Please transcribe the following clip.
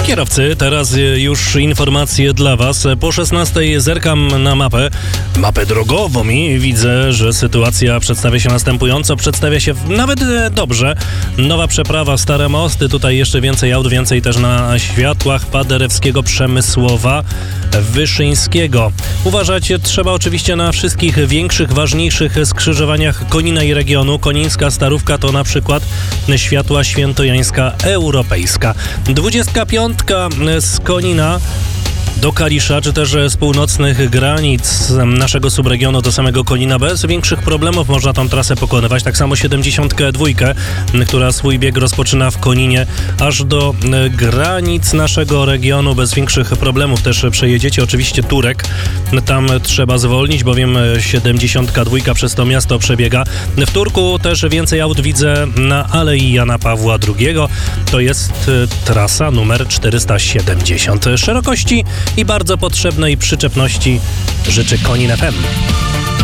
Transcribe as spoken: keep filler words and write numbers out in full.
Kierowcy, teraz już informacje dla Was. Po szesnastej zerkam na mapę, mapę drogową i widzę, że sytuacja przedstawia się następująco. Przedstawia się nawet dobrze. Nowa przeprawa, Stare Mosty, tutaj jeszcze więcej aut, więcej też na światłach Paderewskiego, Przemysłowa, Wyszyńskiego. Uważać trzeba oczywiście na wszystkich większych, ważniejszych skrzyżowaniach Konina i regionu. Konińska Starówka to na przykład światła Świętojańska Europejska. dwudziestka piątka z Konina do Kalisza, czy też z północnych granic naszego subregionu do samego Konina bez większych problemów można tą trasę pokonywać. Tak samo siedemdziesiątka dwa, która swój bieg rozpoczyna w Koninie aż do granic naszego regionu bez większych problemów też przejedziecie. Oczywiście Turek, tam trzeba zwolnić, bowiem siedemdziesiątka dwa przez to miasto przebiega. W Turku też więcej aut widzę na Alei Jana Pawła drugiego. To jest trasa numer czterysta siedemdziesiąt. Szerokości i bardzo potrzebnej przyczepności życzy Konin F M.